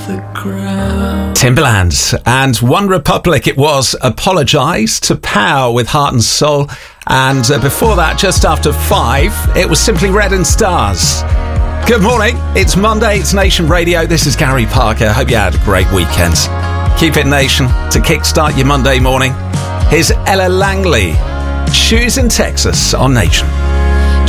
the ground. Timberland and One Republic. It was Apologise to Power with Heart and Soul. And before that, just after 5, it was Simply Red and Stars. Good morning. It's Monday. It's Nation Radio. This is Gary Parker. Hope you had a great weekend. Keep it Nation to kickstart your Monday morning. Here's Ella Langley. Shoes in Texas on Nation.